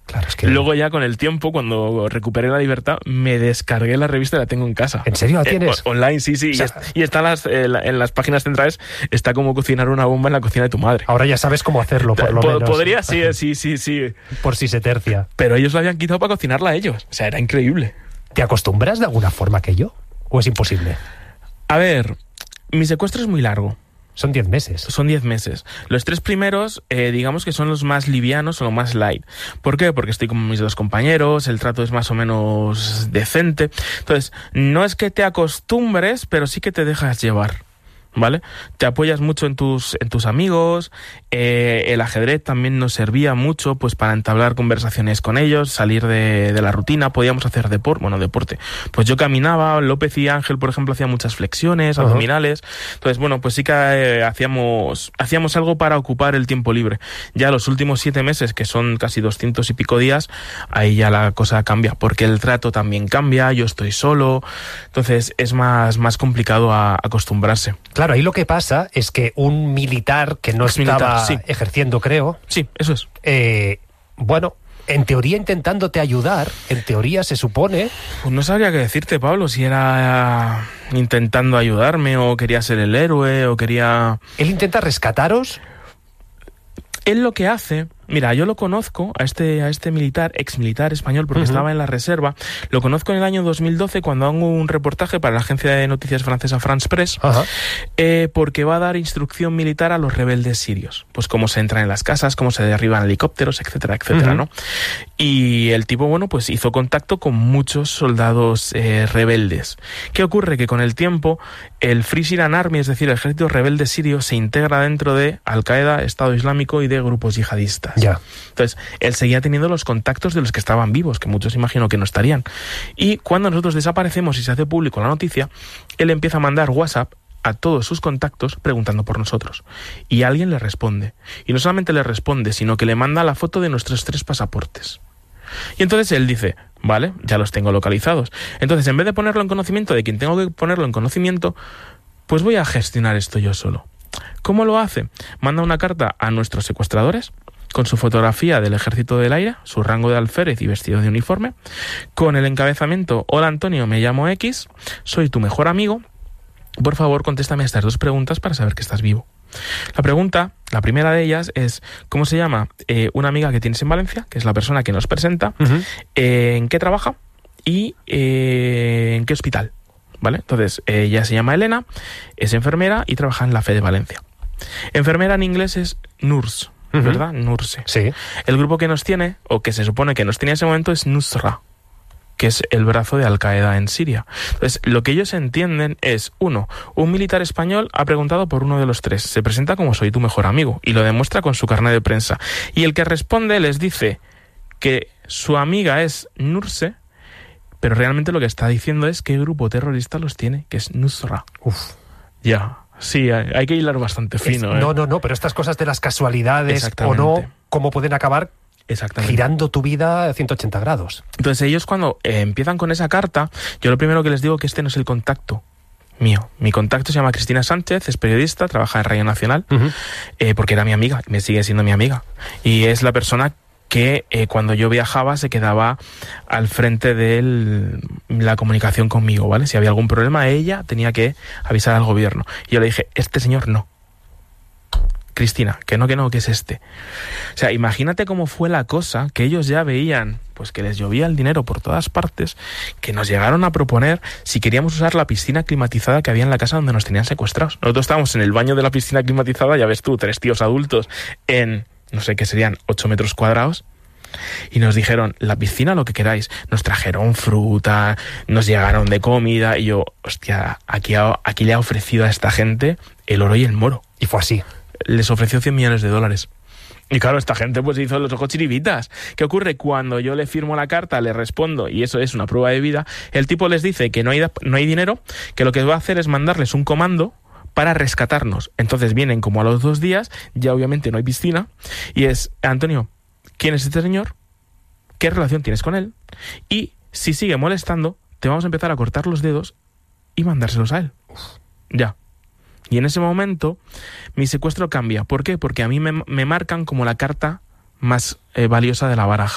Claro, es que... Luego ya con el tiempo, cuando recuperé la libertad, me descargué la revista y la tengo en casa. ¿En serio la tienes? Online, sí. O sea, y está en las páginas centrales, está como cocinar una bomba en la cocina de tu madre. Ahora ya sabes cómo hacerlo, por lo menos. Podría, sí. Por si se tercia. Pero ellos la habían quitado para cocinarla ellos. O sea, era increíble. ¿Te acostumbras de alguna forma a aquello? ¿O es imposible? A ver, mi secuestro es muy largo. Son 10 meses. Son 10 meses. Los 3 primeros, digamos que son los más livianos o los más light. ¿Por qué? Porque estoy con mis 2 compañeros, el trato es más o menos decente. Entonces, no es que te acostumbres, pero sí que te dejas llevar, ¿vale? Te apoyas mucho en tus amigos, el ajedrez también nos servía mucho pues para entablar conversaciones con ellos, salir de la rutina, podíamos hacer deporte. Pues yo caminaba, López y Ángel, por ejemplo, hacían muchas flexiones, abdominales, entonces bueno, pues sí que hacíamos algo para ocupar el tiempo libre. Ya los últimos 7 meses, que son casi 200 y pico días, ahí ya la cosa cambia, porque el trato también cambia, yo estoy solo, entonces es más complicado a acostumbrarse. Claro, ahí lo que pasa es que un militar que no estaba ejerciendo, creo... Sí, eso es. Bueno, en teoría intentándote ayudar, en teoría se supone... Pues no sabría qué decirte, Pablo, si era intentando ayudarme o quería ser el héroe o quería... ¿Él intenta rescataros? Él lo que hace... Mira, yo lo conozco a este militar, exmilitar español, porque estaba en la reserva. Lo conozco en el año 2012 cuando hago un reportaje para la agencia de noticias francesa France Press, porque va a dar instrucción militar a los rebeldes sirios. Pues cómo se entran en las casas, cómo se derriban helicópteros, etcétera, etcétera, ¿no? Y el tipo, bueno, pues hizo contacto con muchos soldados rebeldes. ¿Qué ocurre? Que con el tiempo el Free Syrian Army, es decir, el ejército rebelde sirio, se integra dentro de Al-Qaeda, Estado Islámico y de grupos yihadistas. Ya. Entonces, él seguía teniendo los contactos de los que estaban vivos, que muchos imagino que no estarían. Y cuando nosotros desaparecemos y se hace público la noticia, él empieza a mandar WhatsApp a todos sus contactos preguntando por nosotros. Y alguien le responde. Y no solamente le responde, sino que le manda la foto de nuestros 3 pasaportes. Y entonces él dice, vale, ya los tengo localizados. Entonces, en vez de ponerlo en conocimiento de quien tengo que ponerlo en conocimiento, pues voy a gestionar esto yo solo. ¿Cómo lo hace? Manda una carta a nuestros secuestradores, con su fotografía del Ejército del Aire, su rango de alférez y vestido de uniforme, con el encabezamiento: hola Antonio, me llamo X, soy tu mejor amigo, por favor contéstame a estas 2 preguntas para saber que estás vivo. La primera de ellas es: ¿cómo se llama una amiga que tienes en Valencia, que es la persona que nos presenta? ¿En qué trabaja? Y ¿en qué hospital? ¿Vale? Entonces, ella se llama Elena, es enfermera y trabaja en la FE de Valencia. Enfermera en inglés es nurse, ¿verdad? Nurse. Sí. El grupo que nos tiene, o que se supone que nos tiene en ese momento, es Nusra, que es el brazo de Al-Qaeda en Siria. Entonces, lo que ellos entienden es, un militar español ha preguntado por uno de los 3, se presenta como soy tu mejor amigo, y lo demuestra con su carnet de prensa. Y el que responde les dice que su amiga es Nurse, pero realmente lo que está diciendo es qué grupo terrorista los tiene, que es Nusra. Ya. Sí, hay que hilar bastante fino. No, pero estas cosas de las casualidades o no, cómo pueden acabar girando tu vida a 180 grados. Entonces ellos cuando empiezan con esa carta, yo lo primero que les digo es que este no es el contacto mío. Mi contacto se llama Cristina Sánchez, es periodista, trabaja en Radio Nacional, porque era mi amiga, me sigue siendo mi amiga. Y es la persona que cuando yo viajaba se quedaba al frente de la comunicación conmigo, ¿vale? Si había algún problema, ella tenía que avisar al gobierno. Y yo le dije, este señor no. Cristina, que no, que es este. O sea, imagínate cómo fue la cosa, que ellos ya veían, pues que les llovía el dinero por todas partes, que nos llegaron a proponer si queríamos usar la piscina climatizada que había en la casa donde nos tenían secuestrados. Nosotros estábamos en el baño de la piscina climatizada, ya ves tú, 3 tíos adultos en... no sé qué serían, 8 metros cuadrados, y nos dijeron, la piscina, lo que queráis. Nos trajeron fruta, nos llegaron de comida, y yo, hostia, aquí le ha ofrecido a esta gente el oro y el moro. Y fue así. Les ofreció $100 millones. Y claro, esta gente pues hizo los ojos chiribitas. ¿Qué ocurre? Cuando yo le firmo la carta, le respondo, y eso es una prueba de vida, el tipo les dice que no hay dinero, que lo que va a hacer es mandarles un comando para rescatarnos. Entonces vienen como a los 2 días, ya obviamente no hay piscina, y es, Antonio, ¿quién es este señor? ¿Qué relación tienes con él? Y si sigue molestando, te vamos a empezar a cortar los dedos y mandárselos a él. Ya. Y en ese momento mi secuestro cambia. ¿Por qué? Porque a mí me marcan como la carta más valiosa de la baraja.